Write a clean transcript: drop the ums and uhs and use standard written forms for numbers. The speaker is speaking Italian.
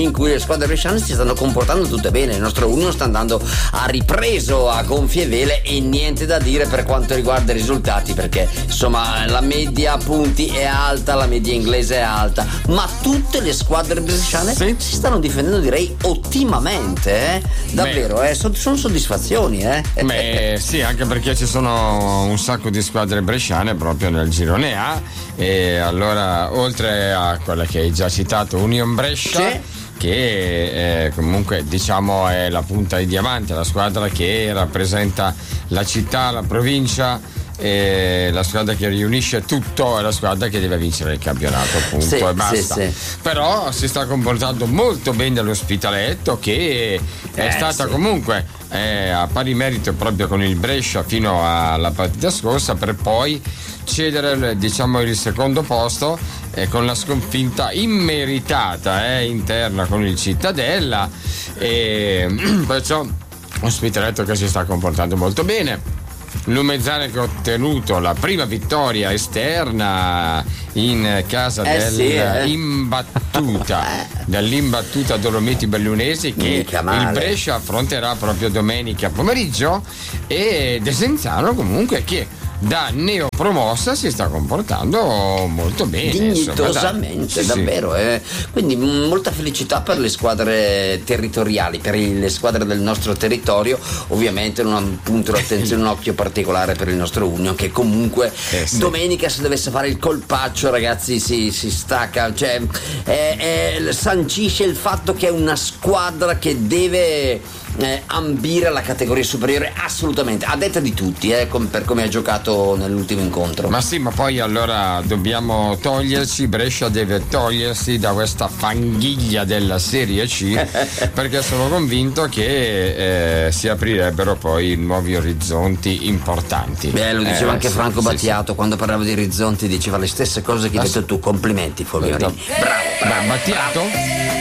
in cui le squadre bresciane si stanno comportando tutte bene. Il nostro Union sta andando a ripreso a gonfie vele e niente da dire per quanto riguarda i risultati, perché insomma la media punti è alta, la media inglese è alta, ma tutte le squadre bresciane si stanno difendendo, direi ottimamente, davvero. Sono soddisfazioni. Sì, anche perché ci sono un sacco di squadre bresciane proprio nel girone A, e allora oltre a quella che hai già citato, Union Brescia, che comunque diciamo è la punta di diamante, la squadra che rappresenta la città, la provincia, la squadra che riunisce tutto, è la squadra che deve vincere il campionato, appunto, e basta. Però si sta comportando molto bene l'Ospitaletto, che è stata comunque a pari merito proprio con il Brescia fino alla partita scorsa, per poi cedere diciamo il secondo posto con la sconfitta immeritata interna con il Cittadella, e perciò Ospitaletto che si sta comportando molto bene. Lumezzane che ha ottenuto la prima vittoria esterna in casa dell'imbattuta Dolomiti Bellunesi, che il Brescia affronterà proprio domenica pomeriggio, e Desenzano comunque che da neopromossa si sta comportando molto bene, dignitosamente, davvero. Quindi molta felicità per le squadre territoriali, per le squadre del nostro territorio. Ovviamente un punto d'attenzione, un occhio particolare per il nostro Union, che comunque domenica, se dovesse fare il colpaccio, ragazzi, si stacca, cioè sancisce il fatto che è una squadra che deve ambire alla categoria superiore, assolutamente, a detta di tutti, per come ha giocato nell'ultimo incontro. Ma poi allora dobbiamo Brescia deve togliersi da questa fanghiglia della Serie C, perché sono convinto che si aprirebbero poi nuovi orizzonti importanti. Lo diceva anche Franco Battiato, quando parlava di orizzonti diceva le stesse cose che hai detto tu. Complimenti, Folmioni. Bravo. Battiato?